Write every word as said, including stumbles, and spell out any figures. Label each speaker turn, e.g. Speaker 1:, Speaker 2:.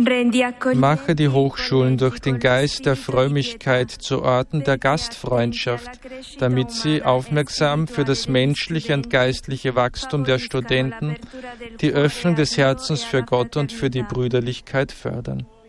Speaker 1: Mache die Hochschulen durch den Geist der Frömmigkeit zu Orten der Gastfreundschaft, damit sie aufmerksam für das menschliche und geistliche Wachstum der Studenten, die Öffnung des Herzens für Gott und für die Brüderlichkeit fördern.